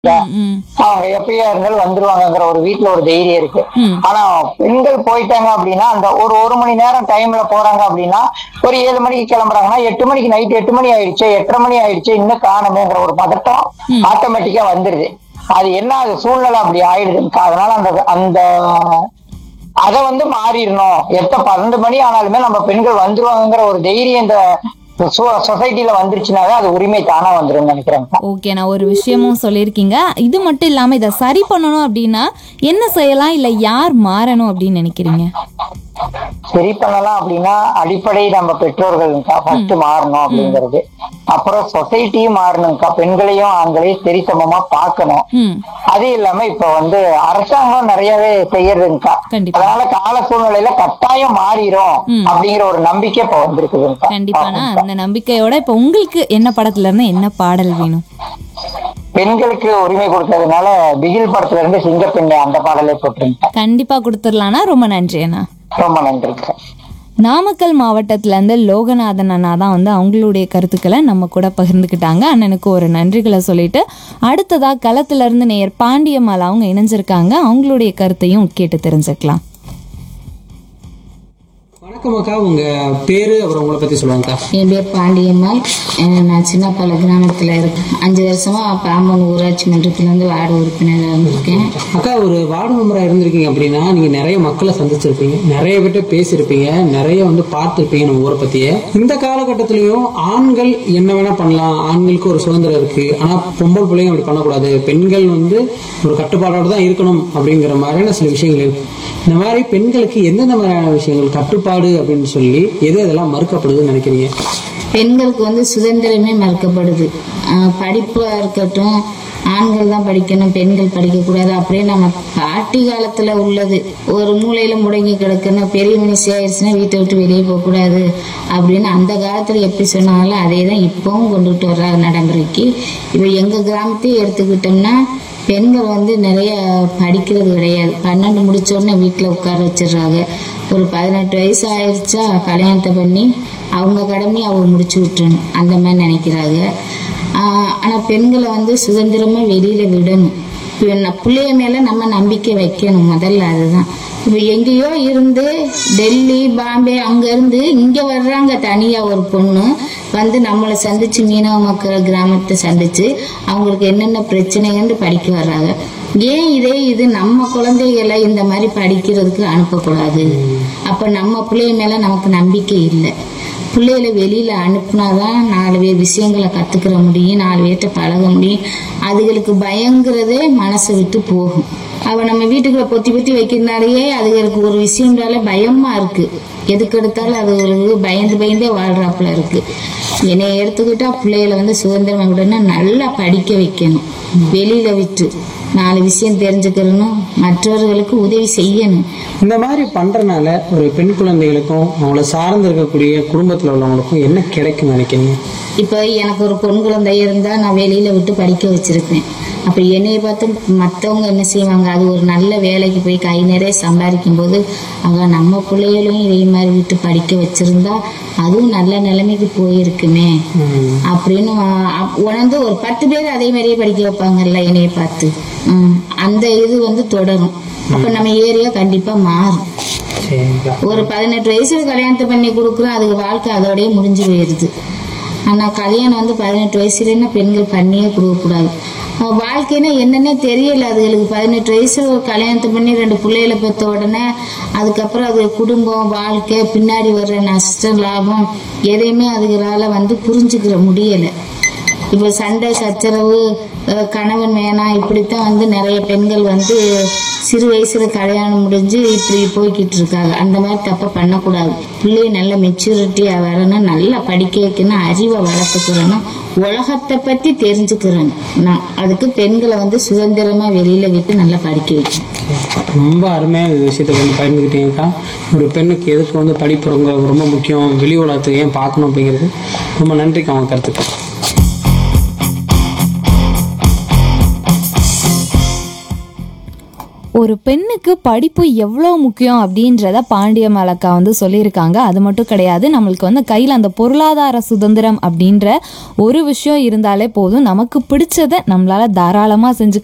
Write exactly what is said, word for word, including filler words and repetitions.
அவங்க எப்பயா இருந்தாலும் வந்துருவாங்கிற ஒரு வீட்டுல ஒரு தைரியம் இருக்கு. ஆனா பெண்கள் போயிட்டாங்க அப்படின்னா அந்த ஒரு ஒரு மணி நேரம் டைம்ல போறாங்க அப்படின்னா ஒரு ஏழு மணிக்கு கிளம்புறாங்கன்னா எட்டு மணிக்கு நைட் எட்டு மணி ஆயிடுச்சு எட்டரை மணி ஆயிடுச்சு இன்னும் காணுமேங்கிற ஒரு பதட்டம் ஆட்டோமேட்டிக்கா வந்துருது. அது என்ன அது சூழ்நிலை அப்படி ஆயிடுதுன்னு அதனால அந்த அந்த அத வந்து மாறிடணும். எத்த பன்னெண்டு மணி ஆனாலுமே நம்ம பெண்கள் வந்துருவாங்கிற ஒரு தைரியம் இந்த சொசைட்டில வந்துருச்சுனாவே அது உரிமை தானா வந்துரும் நினைக்கிறேன். ஓகே, நான் ஒரு விஷயமும் சொல்லியிருக்கீங்க. இது மட்டும் இல்லாம இதை சரி பண்ணணும் அப்படின்னா என்ன செய்யலாம், இல்ல யார் மாறணும் அப்படின்னு நினைக்கிறீங்க? சரி பண்ணலாம் அப்படின்னா அடிப்படை நம்ம பெற்றோர்களுக்கா ஃபர்ஸ்ட் மாறணும் அப்படிங்கிறது. அப்புறம் சொசைட்டியும் மாறணும்க்கா. பெண்களையும் ஆண்களையும் சரிசமமா பார்க்கணும். அது இல்லாம இப்ப வந்து அரசாங்கம் நிறையவே செய்யறதுங்கக்கா. அதனால கால சூழ்நிலையில கட்டாயம் மாறிடும் அப்படிங்கிற ஒரு நம்பிக்கை இப்ப வந்திருக்குதுங்கக்கா. கண்டிப்பானா அந்த நம்பிக்கையோட இப்ப உங்களுக்கு என்ன படத்துல இருந்து என்ன பாடல் வேணும்? பெண்களுக்கு உரிமை கொடுத்ததுனால பிகில் படத்துல இருந்து சிங்கப்பெண்ணை அந்த பாடலை போட்டுருங்க. கண்டிப்பா கொடுத்துடலாம்னா. ரொம்ப நன்றி அண்ணா. ரொம்ப நன்றி. நாமக்கல் மாவட்டத்துல இருந்து லோகநாதன் அண்ணா தான் வந்து அவங்களுடைய கருத்துக்களை நம்ம கூட பகிர்ந்துக்கிட்டாங்க. அண்ணனுக்கு ஒரு நன்றிகளை சொல்லிட்டு அடுத்ததா களத்துல இருந்து நேயர் பாண்டியம்மாள் அவங்க இணைஞ்சிருக்காங்க. அவங்களுடைய கருத்தையும் கேட்டு தெரிஞ்சுக்கலாம். வணக்கம் அக்கா, உங்க பேரு அப்புறம் உங்களை பத்தி சொல்லுவாங்கக்கா. என் பேர் பாண்டியம்மாள். நான் சின்னப்பள்ள கிராமத்துல இருக்கேன். அஞ்சு வருஷமா பாம்பன் ஊராட்சி மன்றத்துல இருந்து வார்டு உறுப்பினராக இருந்திருக்கேன். அக்கா, ஒரு வார்டு மெம்பரா இருந்திருக்கீங்க அப்படின்னா நீங்க நிறைய மக்களை சந்திச்சிருப்பீங்க, நிறைய பேர்ட்ட பேசியிருப்பீங்க, நிறைய வந்து பார்த்துருப்பீங்க நம்ம ஊரை பத்தியே. இந்த காலகட்டத்திலயும் ஆண்கள் என்ன வேணா பண்ணலாம், ஆண்களுக்கு ஒரு சுதந்திரம் இருக்கு, ஆனா பொம்பளை பிள்ளைங்க அப்படி பண்ணக்கூடாது, பெண்கள் வந்து ஒரு கட்டுப்பாடோடு தான் இருக்கணும் அப்படிங்கிற மாதிரியான சில விஷயங்கள் இருக்கு. இந்த மாதிரி பெண்களுக்கு எந்தெந்த மாதிரியான விஷயங்கள் கட்டுப்பாடு அப்படின்னு சொல்லி எது அதெல்லாம் மறுக்கப்படுதுன்னு நினைக்கிறீங்க? பெண்களுக்கு வந்து சுதந்திரமே மறுக்கப்படுது. படிப்பா இருக்கட்டும், ஆண்கள் தான் படிக்கணும், பெண்கள் படிக்கக்கூடாது அப்படியே நம்ம பாட்டி காலத்துல உள்ளது. ஒரு மூலையில முடங்கி கிடக்கணும், பெரிய மனுஷி ஆயிடுச்சுன்னா வீட்டை விட்டு வெளியே போக கூடாது அப்படின்னு அந்த காலத்துல எப்படி சொன்னாலும் அதே தான் இப்பவும் கொண்டுட்டு வர்றாங்க நடைமுறைக்கு. இப்ப எங்க கிராமத்தையும் எடுத்துக்கிட்டோம்னா பெண்கள் வந்து நிறைய படிக்கிறது கிடையாது. பன்னெண்டு முடிச்ச உடனே வீட்டுல உட்கார வச்சிடுறாங்க. ஒரு பதினெட்டு வயசு ஆயிடுச்சா கல்யாணத்தை பண்ணி அவங்க கடமையை அவங்க முடிச்சு விட்டுறணும் அந்த மாதிரி நினைக்கிறாங்க. ஆஹ் ஆனா பெண்களை வந்து சுதந்திரமா வெளியில விடணும். பிள்ளைய மேல நம்ம நம்பிக்கை வைக்கணும். முதல்ல அதுதான். இப்ப எங்கேயோ இருந்து டெல்லி பாம்பே அங்க இருந்து இங்க வர்றாங்க தனியா ஒரு பொண்ணு வந்து நம்மளை சந்திச்சு மீனவ மக்கள் கிராமத்தை சந்திச்சு அவங்களுக்கு என்னென்ன பிரச்சனைன்னு படிக்க வர்றாங்க. ஏன் இதே இது நம்ம குழந்தைகளை இந்த மாதிரி படிக்கிறதுக்கு அனுப்பக்கூடாது? அப்ப நம்ம பிள்ளைய மேல நமக்கு நம்பிக்கை இல்லை. பிள்ளைகளை வெளியில அனுப்புனாதான் நாலு பேர் விஷயங்களை கத்துக்கிற முடியும், நாலு பேர்கிட்ட பழக முடியும். அதுகளுக்கு பயங்கிறதே மனசை விட்டு போகும். அவ நம்ம வீட்டுக்குள்ள பொத்தி பொத்தி வைக்கிறதுனாலயே அதுகளுக்கு ஒரு விஷயம்னால பயமா இருக்கு. எதுக்கு எடுத்தாலும் அதுகளுக்கு பயந்து பயந்தே வாழ்றாப்புல இருக்கு. என்னைய எடுத்துக்கிட்டா பிள்ளைகளை வந்து சுதந்திரம் விடணும், நல்லா படிக்க வைக்கணும், வெளியில விட்டு நாலு விஷயம் தெரிஞ்சுக்கணும், மற்றவர்களுக்கு உதவி செய்யணும். இந்த மாதிரி பண்றதுனால ஒரு பெண் குழந்தைகளுக்கும் அவங்கள சார்ந்து இருக்கக்கூடிய குடும்பத்துல உள்ளவங்களுக்கும் என்ன கிடைக்கும் நினைக்கிறீங்க? இப்ப எனக்கு ஒரு பொன் குழந்தை இருந்தா நான் வெளியில விட்டு படிக்க வச்சிருக்கேன். அப்ப என்னைய பார்த்து மத்தவங்க என்ன செய்வாங்க? அது ஒரு நல்ல வேலைக்கு போய் கை நிறைய சம்பாதிக்கும் போது ஆக நம்ம பிள்ளைகளையும் இதே மாதிரி விட்டு படிக்க வச்சிருந்தா அதுவும் நல்ல நிலைமைக்கு போயிருக்குமே அப்படின்னு உணர்ந்து ஒரு பத்து பேர் அதே மாதிரியே படிக்க வைப்பாங்கல்ல என்னைய பார்த்து. உம் அந்த இது வந்து தொடரும். அப்ப நம்ம ஏரியா கண்டிப்பா மாறும். ஒரு பதினெட்டு வயசுல கல்யாணத்தை பண்ணி கொடுக்குறோம், அதுக்கு வாழ்க்கை அதோடய முடிஞ்சு போயிருது. ஆனா கல்யாணம் வந்து பதினெட்டு வயசுலன்னா பெண்கள் பண்ணியே கொடுக்க கூடாது. வாழ்க்கைன்னா என்னன்னே தெரியல அதுகளுக்கு. பதினெட்டு வயசு கல்யாணத்தை பண்ணி ரெண்டு பிள்ளைகளை பெற்ற உடனே அதுக்கப்புறம் அது குடும்பம் வாழ்க்கை பின்னாடி வர்ற நஷ்டம் லாபம் எதையுமே அதுகளால வந்து புரிஞ்சுக்கிற முடியல. இப்ப சண்டை சச்சரவு கணவன் வேணாம் இப்படித்தான் வந்து நிறைய பெண்கள் வந்து சிறு வயசுல கல்யாணம் முடிஞ்சு இப்படி போய்கிட்டு இருக்காங்க. அந்த மாதிரி தப்ப பண்ணக்கூடாது. பிள்ளைய நல்ல மெச்சூரிட்டியா வரணும், நல்லா படிக்க வைக்கணும், அறிவை வளர்த்துக்கிறணும், உலகத்தை பத்தி தெரிஞ்சுக்கிறணும். நான் அதுக்கு பெண்களை வந்து சுதந்திரமா வெளியில விட்டு நல்லா படிக்க வைக்கணும். ரொம்ப அருமையான விஷயத்தை வந்து பயந்துக்கிட்டீங்கக்கா. ஒரு பெண்ணுக்கு எதுக்கு வந்து படிப்பு ரொம்ப ரொம்ப முக்கியம், வெளி உலகத்தை ஏன் பார்க்கணும் அப்படிங்கிறது ரொம்ப நன்றிக்கா அவங்க கருத்துக்கு. ஒரு பெண்ணுக்கு படிப்பு எவ்வளோ முக்கியம் அப்படின்றத பாண்டியம்மாள் அக்கா வந்து சொல்லியிருக்காங்க. அது மட்டும் கிடையாது, நம்மளுக்கு வந்து கையில் அந்த பொருளாதார சுதந்திரம் அப்படின்ற ஒரு விஷயம் இருந்தாலே போதும், நமக்கு பிடிச்சதை நம்மளால தாராளமாக செஞ்சு